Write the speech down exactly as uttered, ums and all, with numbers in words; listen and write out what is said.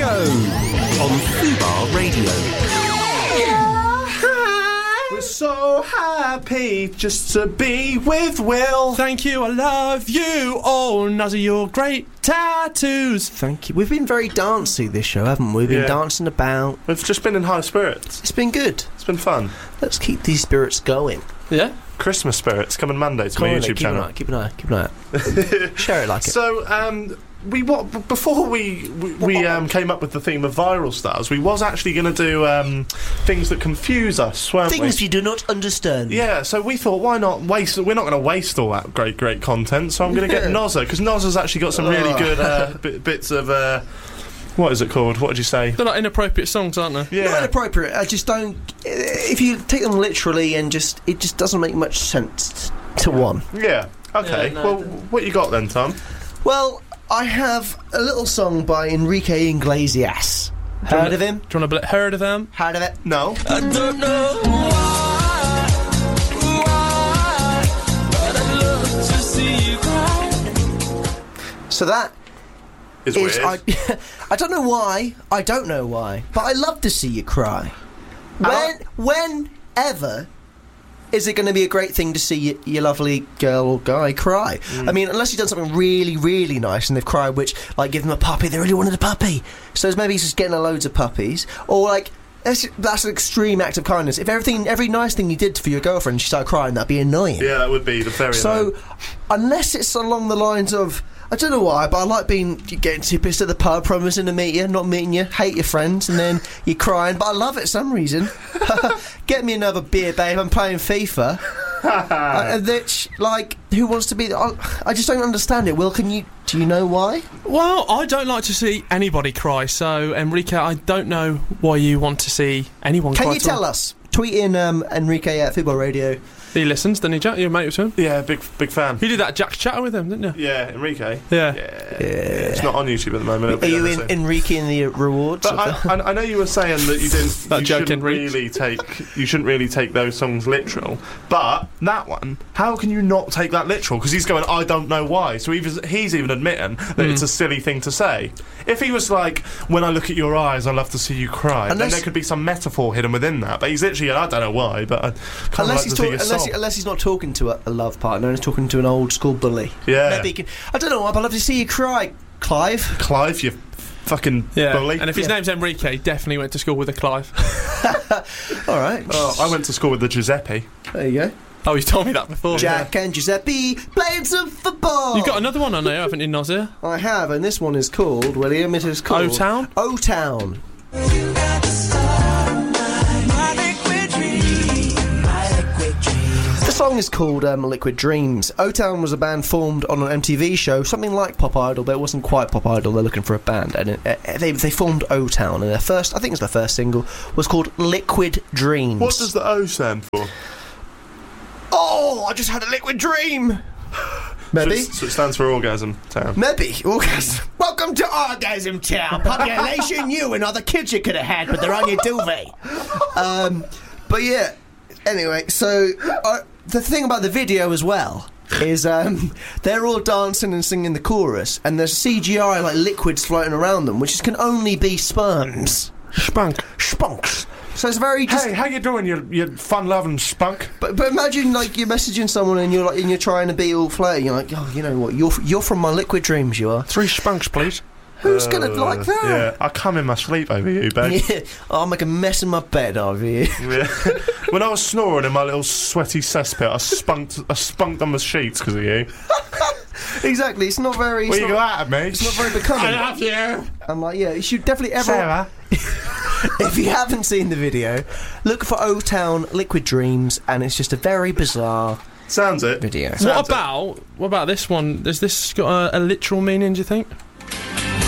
Show on Fubar Radio. We're so happy just to be with Will. Thank you, I love you. Oh, Nuzzy, you're great tattoos. Thank you. We've been very dancey this show, haven't we? We've been Yeah. dancing about. We've just been in high spirits. It's been good. It's been fun. Let's keep these spirits going. Yeah? Christmas spirits coming Monday to Come my on, YouTube keep channel. An eye, keep an eye. Keep an eye. Out. Share it like it. So, um, we what b- before we we, we um, came up with the theme of viral stars, we was actually going to do um, things that confuse us, weren't Things we? you do not understand. Yeah, so we thought, why not waste? We're not going to waste all that great, great content. So I'm going to get Nozza, because Nozza's actually got some really Oh. good uh, bit, bits of. Uh, what is it called? What did you say? They're like inappropriate songs, aren't they? Yeah. Not inappropriate. I just don't. If you take them literally and just, it just doesn't make much sense to one. Yeah. Okay. Yeah, no, well, it didn't. what you got then, Tom? Well, I have a little song by Enrique Iglesias. Heard of him? Do you want to bl- heard of them? Heard of it? No. I don't know why, why, but I love to see you cry. So that It's is weird. I, I don't know why. I don't know why, but I love to see you cry. When, whenever is it going to be a great thing to see your, your lovely girl or guy cry? Mm. I mean, unless you've done something really, really nice and they've cried, which, like, give them a puppy, they really wanted a puppy. So maybe he's just getting a loads of puppies. Or, like, that's, that's an extreme act of kindness. If everything, every nice thing you did for your girlfriend, she started crying, that'd be annoying. Yeah, that would be the very. So, annoying. unless it's along the lines of, I don't know why, but I like being getting too pissed at the pub, promising to meet you, not meeting you, hate your friends, and then you're crying. But I love it for some reason. Get me another beer, babe. I'm playing FIFA. uh, that's like, who wants to be? I, I just don't understand it. Will, can you? Do you know why? Well, I don't like to see anybody cry, so, Enrique, I don't know why you want to see anyone Can cry. you tell us? Tweet in um, Enrique at Football Radio. He listens, doesn't he, Jack? You're a mate with him? Yeah, big big fan. You did that Jack Chatter with him, didn't you? Yeah, Enrique. Yeah. Yeah. It's not on YouTube at the moment. It'll Are be you on in, soon. Enrique in the rewards? But I, I, I know you were saying that you didn't. That you joke shouldn't didn't reach. really take. You shouldn't really take those songs literal. But that one, how can you not take that literal? Because he's going, I don't know why. So he's he's even admitting that Mm. it's a silly thing to say. If he was like, when I look at your eyes, I love to see you cry, Unless- then there could be some metaphor hidden within that. But he's literally, I don't know why, but I kind of Unless like he's to see talk, your unless, soul. he, unless he's not talking to a, a love partner and he's talking to an old school bully. Yeah. Maybe he can. I don't know why, but I'd love to see you cry, Clive. Clive, you fucking Yeah. bully. And if his Yeah. name's Enrique, definitely went to school with a Clive. All right. Oh, I went to school with the Giuseppe. There you go. Oh, you told me that before. Jack and Giuseppe playing some football. You've got another one on there, haven't you, Nozzy? I have, and this one is called, William, it is called... O-Town? O-Town. The song is called um, Liquid Dreams. O-Town was a band formed on an M T V show, something like Pop Idol, but it wasn't quite Pop Idol. They're looking for a band, and it, uh, they they formed O-Town, and their first, I think it's their first single, was called Liquid Dreams. What does the O stand for? Oh, I just had a liquid dream. Maybe. So, so it stands for Orgasm Town. Maybe. Orgasm. Welcome to Orgasm Town. Population you and other kids you could have had, but they're on your duvet. Um, but yeah. Anyway, so uh, the thing about the video as well is um, they're all dancing and singing the chorus, and there's C G I like liquids floating around them, which can only be sperms. Spunk. Spunks. So it's very just. Hey, how you doing, you, you fun-loving spunk? But, but imagine like you're messaging someone and you're like and you're trying to be all flirty. You're like, oh, you know what? You're you're from my liquid dreams. You are. Three spunks, please. Who's gonna Uh, like that? Yeah, I come in my sleep over you, babe. Yeah, I'll make a mess in my bed over you. Yeah. When I was snoring in my little sweaty cesspit, I spunked, I spunked on the sheets because of you. Exactly. It's not very. What It's you not, got at me? it's not very becoming. I love you, I'm like, yeah, you should definitely ever. Sarah. If you haven't seen the video, look for O-Town Liquid Dreams, and it's just a very bizarre Sounds it. video. Sounds What it. about what about this one? Has this got a, a literal meaning, do you think?